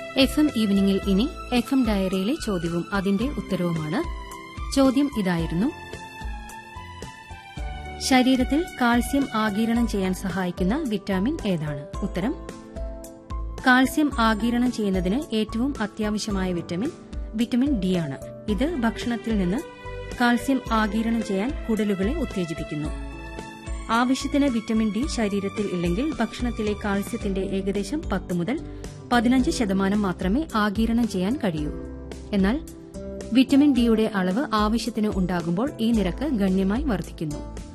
FM ഈവനിംഗിൽ ഇനി FM ഡയറിയിലെ ചോദ്യവും അതിന്റെ ഉത്തരവുമാണ്. ചോദ്യം ഇതായിരുന്നു: ശരീരത്തിൽ കാൽസ്യം ആഗിരണം ചെയ്യാൻ സഹായിക്കുന്ന വിറ്റാമിൻ ഏതാണ്? ഉത്തരം: കാൽസ്യം ആഗിരണം ചെയ്യുന്നതിന് ഏറ്റവും അത്യാവശ്യമായ വിറ്റമിൻ ഡി ആണ്. ഇത് ഭക്ഷണത്തിൽ നിന്ന് കാൽസ്യം ആഗിരണം ചെയ്യാൻ കുടലുകളെ ഉത്തേജിപ്പിക്കുന്നു. ആവശ്യത്തിന് വിറ്റമിൻ ഡി ശരീരത്തിൽ ഇല്ലെങ്കിൽ ഭക്ഷണത്തിലെ കാൽസ്യത്തിന്റെ ഏകദേശം 10 മുതൽ 15% മാത്രമേ ആഗിരണം ചെയ്യാൻ കഴിയൂ. എന്നാൽ വിറ്റമിൻ ഡിയുടെ അളവ് ആവശ്യത്തിന് ഉണ്ടാകുമ്പോൾ ഈ നിരക്ക് ഗണ്യമായി വർദ്ധിക്കുന്നു.